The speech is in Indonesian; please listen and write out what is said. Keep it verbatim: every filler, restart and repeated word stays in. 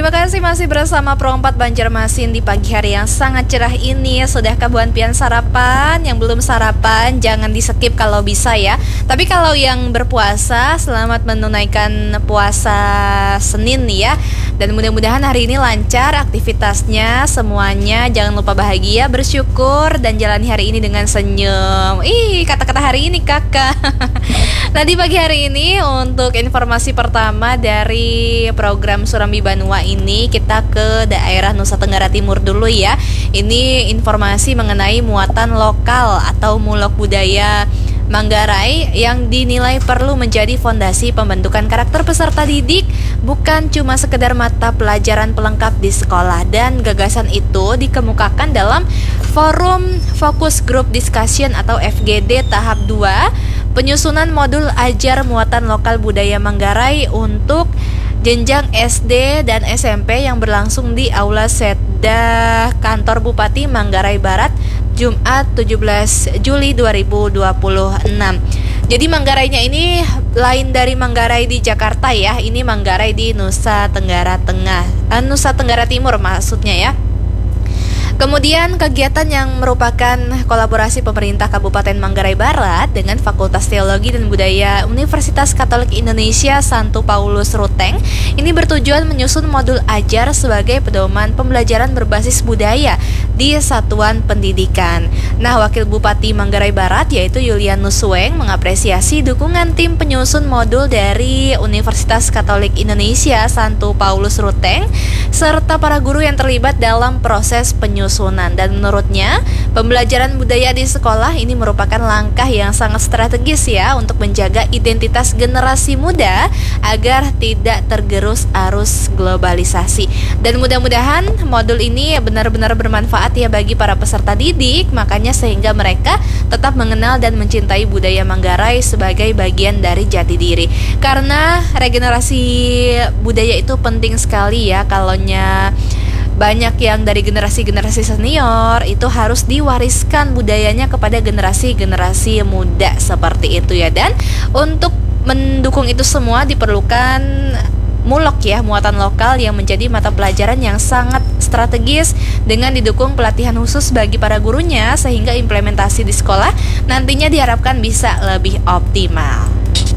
Terima kasih masih bersama Pro empat Banjarmasin di pagi hari yang sangat cerah ini. Sudahkah Bu Pian sarapan? Yang belum sarapan jangan di skip kalau bisa ya. Tapi kalau yang berpuasa, selamat menunaikan puasa Senin nih ya. Dan mudah-mudahan hari ini lancar aktivitasnya semuanya. Jangan lupa bahagia, bersyukur, dan jalani hari ini dengan senyum. Ih, kata-kata hari ini kakak. Nah di pagi hari ini untuk informasi pertama dari program Surambi Banua ini, kita ke daerah Nusa Tenggara Timur dulu ya. Ini informasi mengenai muatan lokal atau mulok budaya Manggarai yang dinilai perlu menjadi fondasi pembentukan karakter peserta didik, bukan cuma sekedar mata pelajaran pelengkap di sekolah. Dan gagasan itu dikemukakan dalam Forum Focus Group Discussion atau F G D tahap dua, penyusunan modul ajar muatan lokal budaya Manggarai untuk jenjang S D dan S M P yang berlangsung di Aula Setda Kantor Bupati Manggarai Barat Jumat tujuh belas Juli dua ribu dua puluh enam. Jadi Manggarainya ini lain dari Manggarai di Jakarta ya. Ini Manggarai di Nusa Tenggara Tengah, eh, Nusa Tenggara Timur maksudnya ya. Kemudian kegiatan yang merupakan kolaborasi pemerintah Kabupaten Manggarai Barat dengan Fakultas Teologi dan Budaya Universitas Katolik Indonesia Santo Paulus Ruteng ini bertujuan menyusun modul ajar sebagai pedoman pembelajaran berbasis budaya di satuan pendidikan. Nah, Wakil Bupati Manggarai Barat yaitu Yulianus Sueng mengapresiasi dukungan tim penyusun modul dari Universitas Katolik Indonesia Santo Paulus Ruteng serta para guru yang terlibat dalam proses penyusunan. Dan menurutnya, pembelajaran budaya di sekolah ini merupakan langkah yang sangat strategis ya untuk menjaga identitas generasi muda agar tidak tergerus arus globalisasi. Dan mudah-mudahan modul ini benar-benar bermanfaat ya bagi para peserta didik, makanya sehingga mereka tetap mengenal dan mencintai budaya Manggarai sebagai bagian dari jati diri. Karena regenerasi budaya itu penting sekali ya, kalaunya banyak yang dari generasi-generasi senior itu harus diwariskan budayanya kepada generasi-generasi muda seperti itu ya. Dan untuk mendukung itu semua diperlukan mulok ya, muatan lokal yang menjadi mata pelajaran yang sangat strategis dengan didukung pelatihan khusus bagi para gurunya sehingga implementasi di sekolah nantinya diharapkan bisa lebih optimal.